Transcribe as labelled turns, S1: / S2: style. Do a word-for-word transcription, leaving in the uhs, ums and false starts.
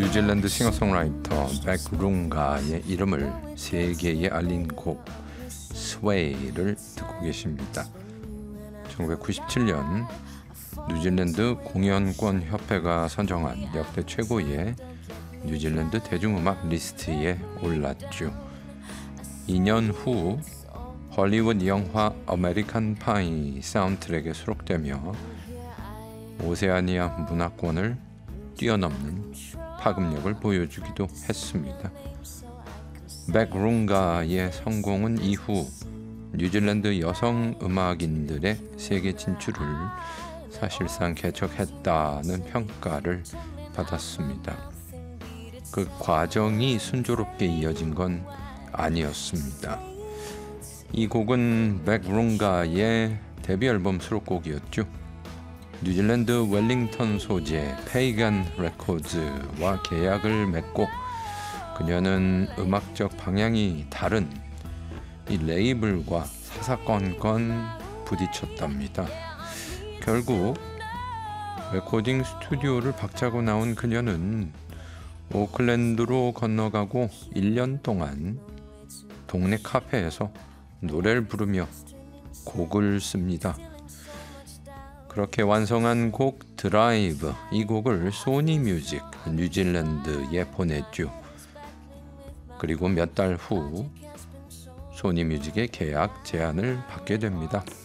S1: 뉴질랜드 싱어송라이터 백룽가의 이름을 세계에 알린 곡 스웨이를 듣고 계십니다. 천구백구십칠 년 뉴질랜드 공연권 협회가 선정한 역대 최고의 뉴질랜드 대중음악 리스트에 올랐죠. 이 년 후 헐리우드 영화 아메리칸 파이 사운드트랙에 수록되며 오세아니아 문화권을 뛰어넘는 파급력을 보여주기도 했습니다. 백룽가의 성공은 이후 뉴질랜드 여성 음악인들의 세계 진출을 사실상 개척했다는 평가를 받았습니다. 그 과정이 순조롭게 이어진 건 아니었습니다. 이 곡은 백룽가의 데뷔 앨범 수록곡이었죠. 뉴질랜드 웰링턴 소재 페이간 레코드와 계약을 맺고 그녀는 음악적 방향이 다른 이 레이블과 사사건건 부딪혔답니다. 결국 레코딩 스튜디오를 박차고 나온 그녀는 오클랜드로 건너가고 일 년 동안 동네 카페에서 노래를 부르며 곡을 씁니다. 그렇게 완성한 곡 드라이브, 이 곡을 소니 뮤직 뉴질랜드에 보냈죠. 그리고 몇 달 후 소니 뮤직의 계약 제안을 받게 됩니다.